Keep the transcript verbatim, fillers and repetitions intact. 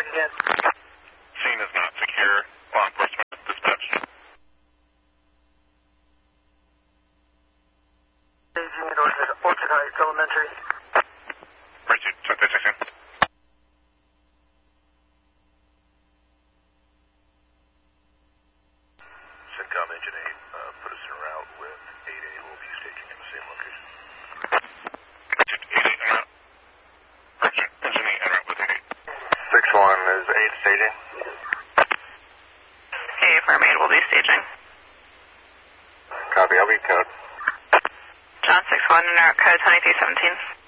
again. Scene is not secure. Law enforcement dispatch. Unit Orchard, Orchard Heights Elementary. Pursuit, check that section. CENTCOM Engine eight, uh, put us en route with eight A. We'll be staging in the same location. Pursuit, eight eight en route. Pursuit, Engine eight en route with eight eight. six one is eight staging. Okay, Firm eight will be staging. Copy, I'll be code. John six one, en route code twenty-three seventeen.